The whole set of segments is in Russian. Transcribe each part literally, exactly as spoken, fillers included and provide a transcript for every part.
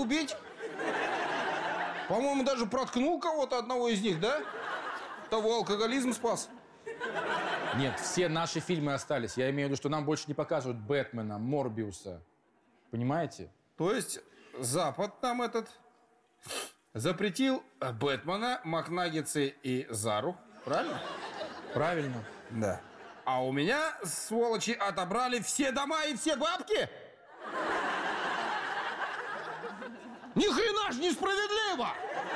убить. По-моему, даже проткнул кого-то, одного из них, да? Того алкоголизм спас. Нет, все наши фильмы остались. Я имею в виду, что нам больше не показывают Бэтмена, Морбиуса. Понимаете? То есть Запад нам этот запретил Бэтмена, Макнаггетсы и Зару. Правильно? Правильно. Да. А у меня, сволочи, отобрали все дома и все бабки? Ни хрена ж несправедливо!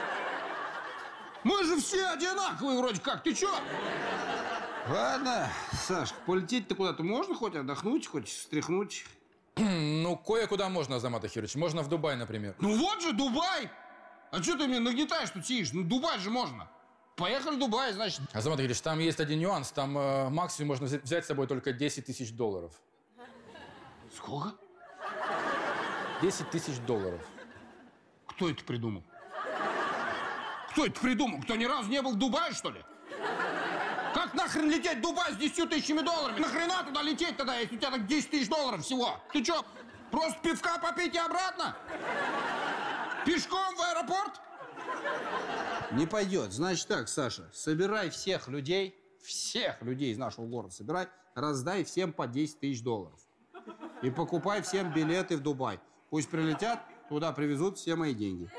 Мы же все одинаковые вроде как, ты чё? Ладно, Сашка, полететь-то куда-то можно хоть отдохнуть, хоть встряхнуть? Ну, кое-куда можно, Азамат Ахирович. Можно в Дубай, например. Ну вот же Дубай! А что ты мне нагнетаешь тут сидишь? Ну Дубай же можно. Поехали в Дубай, значит. Азамат Ахирович, там есть один нюанс. Там э, максимум можно взять с собой только десять тысяч долларов. Сколько? десять тысяч долларов. Кто это придумал? Кто это придумал? Кто ни разу не был в Дубае, что ли? Как нахрен лететь в Дубай с десятью тысячами долларов? Нахрена туда лететь тогда, если у тебя так десять тысяч долларов всего? Ты что, просто пивка попить и обратно? Пешком в аэропорт? Не пойдет. Значит так, Саша, собирай всех людей, всех людей из нашего города собирай, раздай всем по десять тысяч долларов. И покупай всем билеты в Дубай. Пусть прилетят, туда привезут все мои деньги.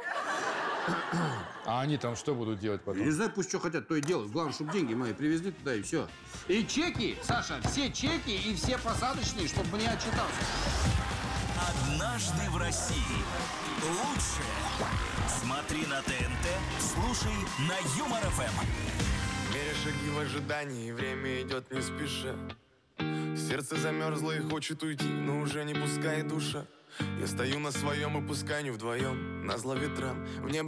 А они там что будут делать потом? Я не знаю, пусть что хотят, то и делают. Главное, чтобы деньги мои привезли туда, и все. И чеки, Саша, все чеки и все посадочные, чтобы мне отчитался. Однажды в России. Лучшее. Смотри на ТНТ, слушай на Юмор ФМ. Меря шаги в ожидании, время идет не спеша. Сердце замерзло и хочет уйти, но уже не пускает душа. Я стою на своем и пускай не вдвоем, назло ветрам. В небо